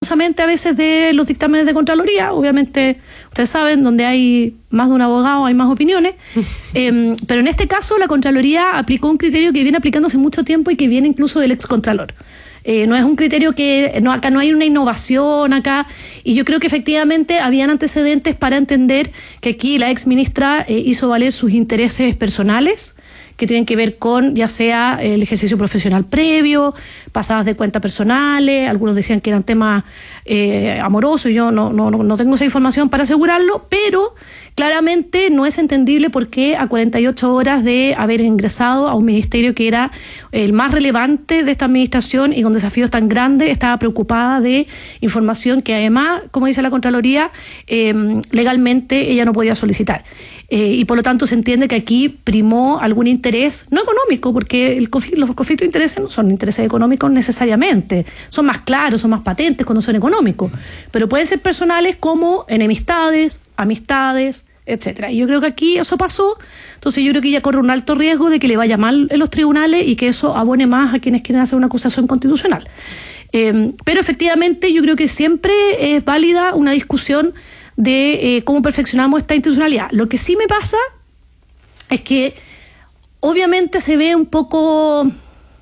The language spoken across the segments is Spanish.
minuciosamente a veces de los dictámenes de Contraloría. Obviamente, ustedes saben, donde hay más de un abogado hay más opiniones. Pero en este caso, la Contraloría aplicó un criterio que viene aplicando hace mucho tiempo y que viene incluso del excontralor. No es un criterio que... acá no hay una innovación, acá... Y yo creo que efectivamente habían antecedentes para entender que aquí la exministra hizo valer sus intereses personales, que tienen que ver con ya sea el ejercicio profesional previo, pasadas de cuentas personales, algunos decían que eran temas amorosos, yo no tengo esa información para asegurarlo, pero claramente no es entendible por qué a 48 horas de haber ingresado a un ministerio que era el más relevante de esta administración y con desafíos tan grandes, estaba preocupada de información que además, como dice la Contraloría, legalmente ella no podía solicitar. Y por lo tanto se entiende que aquí primó algún interés, no económico, porque los conflictos de intereses no son intereses económicos necesariamente, son más claros, son más patentes cuando son económicos, pero pueden ser personales como enemistades, amistades, etcétera. Y yo creo que aquí eso pasó, entonces yo creo que ella corre un alto riesgo de que le vaya mal en los tribunales y que eso abone más a quienes quieren hacer una acusación constitucional. Pero efectivamente yo creo que siempre es válida una discusión de cómo perfeccionamos esta institucionalidad. Lo que sí me pasa es que obviamente se ve un poco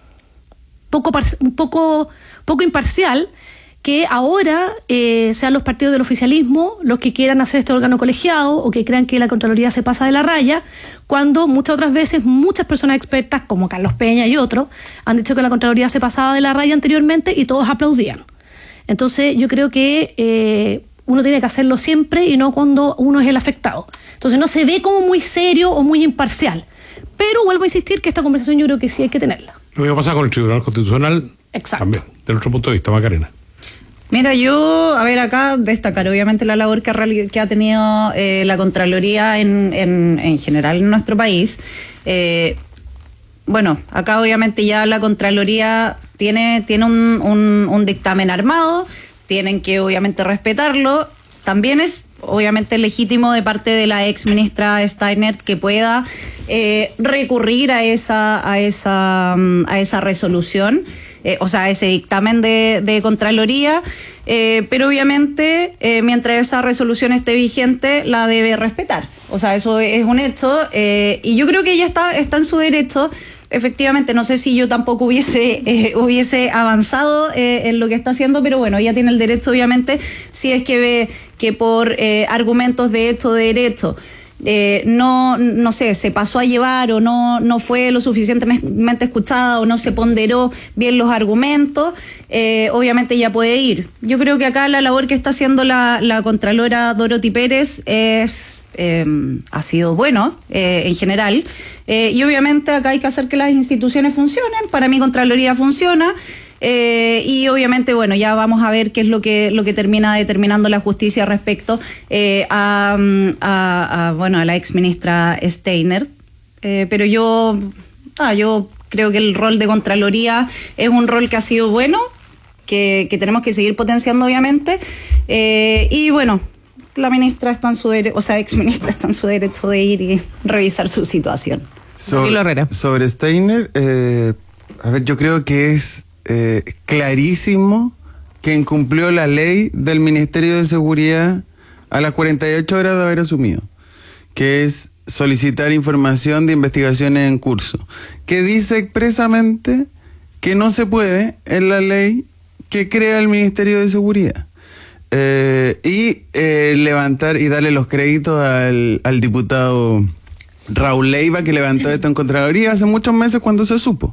imparcial que ahora sean los partidos del oficialismo los que quieran hacer este órgano colegiado o que crean que la Contraloría se pasa de la raya, cuando muchas otras veces muchas personas expertas, como Carlos Peña y otros, han dicho que la Contraloría se pasaba de la raya anteriormente y todos aplaudían. Entonces yo creo que uno tiene que hacerlo siempre y no cuando uno es el afectado. Entonces no se ve como muy serio o muy imparcial. Pero vuelvo a insistir que esta conversación yo creo que sí hay que tenerla. Lo mismo pasa con el Tribunal Constitucional. Exacto. También, de nuestro punto de vista, Macarena. Mira, yo, a ver, acá destacar obviamente la labor que ha tenido la Contraloría en general en nuestro país. Bueno, acá obviamente ya la Contraloría tiene un dictamen armado, tienen que obviamente respetarlo. También es obviamente legítimo de parte de la ex ministra Steiner que pueda recurrir a esa resolución, o sea, a ese dictamen de Contraloría, pero obviamente mientras esa resolución esté vigente la debe respetar. O sea, eso es un hecho, y yo creo que ella está en su derecho. Efectivamente, no sé si yo tampoco hubiese avanzado en lo que está haciendo, pero bueno, ella tiene el derecho, obviamente, si es que ve que por argumentos de hecho de derecho no sé, se pasó a llevar o no fue lo suficientemente escuchada o no se ponderó bien los argumentos, obviamente ella puede ir. Yo creo que acá la labor que está haciendo la Contralora Dorothy Pérez ha sido bueno en general, y obviamente acá hay que hacer que las instituciones funcionen. Para mí Contraloría funciona, y obviamente bueno, ya vamos a ver qué es lo que termina determinando la justicia respecto a la ex ministra Steiner, pero yo creo que el rol de Contraloría es un rol que ha sido bueno, que tenemos que seguir potenciando obviamente, y bueno, la ministra está en su derecho, o sea, ex ministra está en su derecho de ir y revisar su situación. Sobre Steiner, a ver, yo creo que es clarísimo que incumplió la ley del Ministerio de Seguridad a las 48 horas de haber asumido, que es solicitar información de investigaciones en curso, que dice expresamente que no se puede en la ley que crea el Ministerio de Seguridad. Levantar y darle los créditos al diputado Raúl Leiva, que levantó esto en Contraloría hace muchos meses cuando se supo.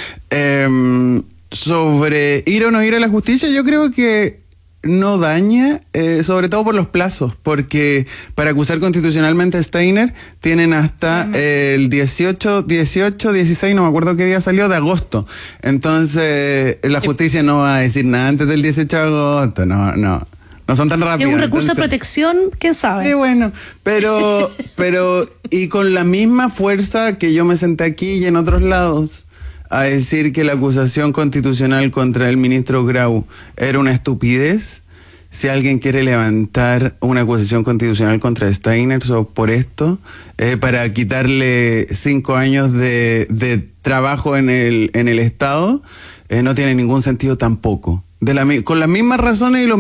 Sobre ir o no ir a la justicia, yo creo que no daña, sobre todo por los plazos, porque para acusar constitucionalmente a Steiner tienen hasta el 16, no me acuerdo qué día salió, de agosto. Entonces la justicia no va a decir nada antes del 18 de agosto, no son tan rápidos. Es un recurso de protección, quién sabe. Sí, bueno, pero y con la misma fuerza que yo me senté aquí y en otros lados a decir que la acusación constitucional contra el ministro Grau era una estupidez, si alguien quiere levantar una acusación constitucional contra Steiner por esto, para quitarle 5 años de trabajo en el Estado, no tiene ningún sentido tampoco. Con las mismas razones y los